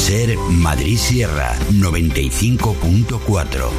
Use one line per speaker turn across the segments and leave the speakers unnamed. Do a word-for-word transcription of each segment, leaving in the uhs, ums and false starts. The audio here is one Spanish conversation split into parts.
Ser Madrid Sierra noventa y cinco punto cuatro.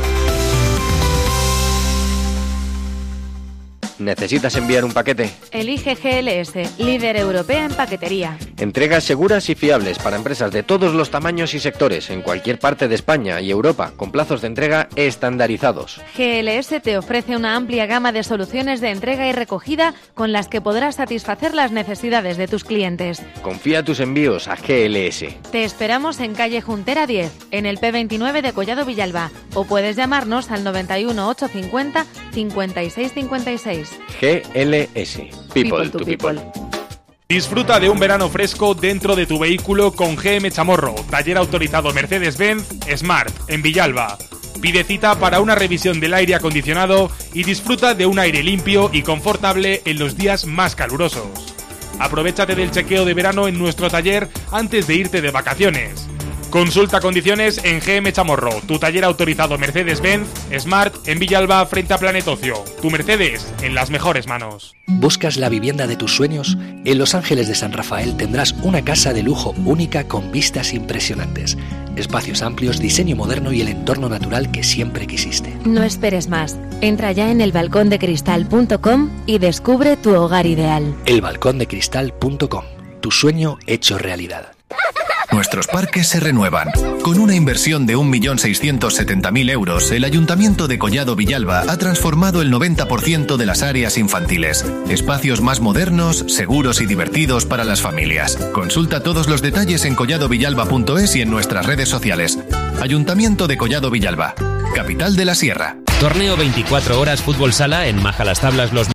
¿Necesitas enviar un paquete?
Elige G L S, líder europea en paquetería.
Entregas seguras y fiables para empresas de todos los tamaños y sectores en cualquier parte de España y Europa, con plazos de entrega estandarizados.
G L S te ofrece una amplia gama de soluciones de entrega y recogida con las que podrás satisfacer las necesidades de tus clientes.
Confía tus envíos a G L S.
Te esperamos en calle Juntera diez, en el P veintinueve de Collado Villalba, o puedes llamarnos al noventa y uno, ochocientos cincuenta, cincuenta y seis cincuenta y seis.
G L S. People, people to people. people.
Disfruta de un verano fresco dentro de tu vehículo con G M Chamorro, taller autorizado Mercedes-Benz Smart, en Villalba. Pide cita para una revisión del aire acondicionado y disfruta de un aire limpio y confortable en los días más calurosos. Aprovéchate del chequeo de verano en nuestro taller antes de irte de vacaciones. Consulta condiciones en G M Chamorro, tu taller autorizado Mercedes-Benz Smart en Villalba frente a Planet Ocio. Tu Mercedes en las mejores manos.
¿Buscas la vivienda de tus sueños? En Los Ángeles de San Rafael tendrás una casa de lujo única con vistas impresionantes, espacios amplios, diseño moderno y el entorno natural que siempre quisiste.
No esperes más. Entra ya en el balcón de cristal punto com y descubre tu hogar ideal.
el balcón de cristal punto com, tu sueño hecho realidad.
Nuestros parques se renuevan. Con una inversión de un millón seiscientos setenta mil euros, el Ayuntamiento de Collado Villalba ha transformado el noventa por ciento de las áreas infantiles. Espacios más modernos, seguros y divertidos para las familias. Consulta todos los detalles en collado villalba punto es y en nuestras redes sociales. Ayuntamiento de Collado Villalba, capital de la Sierra.
Torneo veinticuatro horas fútbol sala en Majalastablas Los...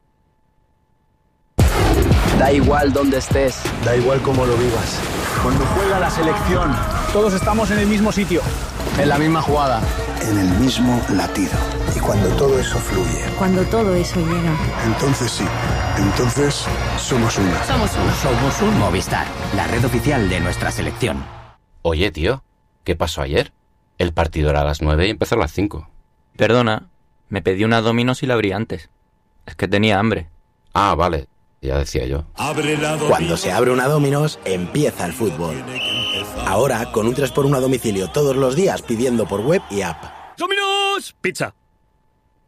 Da igual donde estés,
da igual cómo lo vivas. Cuando juega la selección, todos estamos en el mismo sitio,
en la misma jugada,
en el mismo latido. Y cuando todo eso fluye,
cuando todo eso llega,
entonces sí, entonces somos uno.
Somos uno.
Somos un Movistar, la red oficial de nuestra selección.
Oye, tío, ¿qué pasó ayer? El partido era a las nueve y empezó a las cinco.
Perdona, me pedí una Domino's y la abrí antes. Es que tenía hambre.
Ah, vale. Ya decía yo.
Cuando se abre una Domino's, empieza el fútbol. Ahora, con un tres por uno a domicilio todos los días pidiendo por web y app.
¡Domino's! Pizza.